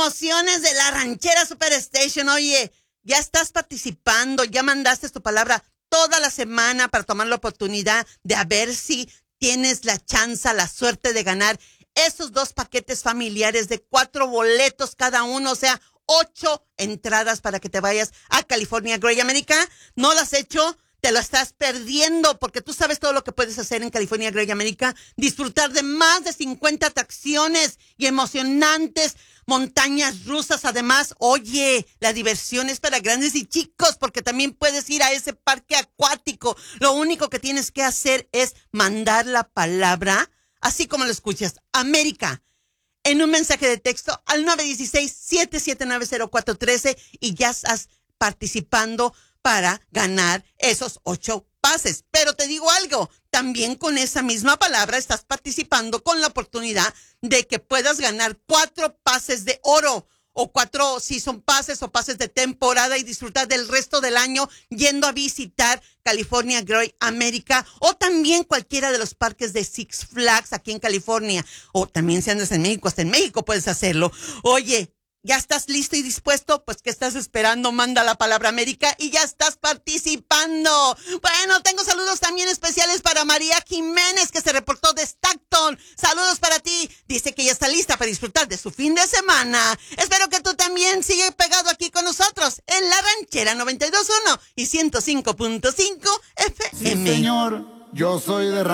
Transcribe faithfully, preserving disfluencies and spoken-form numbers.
promociones de la Ranchera Superstation. Oye, ya estás participando, ya mandaste tu palabra toda la semana para tomar la oportunidad de a ver si tienes la chance, la suerte de ganar esos dos paquetes familiares de cuatro boletos cada uno, o sea, ocho entradas para que te vayas a California Great America. ¿No lo has hecho? Te lo estás perdiendo, porque tú sabes todo lo que puedes hacer en California Great America. Disfrutar de más de cincuenta atracciones y emocionantes montañas rusas. Además, oye, la diversión es para grandes y chicos, porque también puedes ir a ese parque acuático. Lo único que tienes que hacer es mandar la palabra, así como lo escuchas, América, en un mensaje de texto al nueve uno seis, siete siete nueve, cero cuatro uno tres y ya estás participando para ganar esos ocho pases. Pero te digo algo, también con esa misma palabra estás participando con la oportunidad de que puedas ganar cuatro pases de oro o cuatro season pases o pases de temporada y disfrutar del resto del año yendo a visitar California Great America o también cualquiera de los parques de Six Flags aquí en California. O también si andas en México, hasta en México puedes hacerlo. Oye, ¿ya estás listo y dispuesto? Pues, ¿qué estás esperando? Manda la palabra América y ya estás participando. Bueno, tengo saludos también especiales para María Jiménez, que se reportó de Stockton. Saludos para ti. Dice que ya está lista para disfrutar de su fin de semana. Espero que tú también sigas pegado aquí con nosotros en La Ranchera noventa y dos punto uno y ciento cinco punto cinco F M. Sí, señor, yo soy de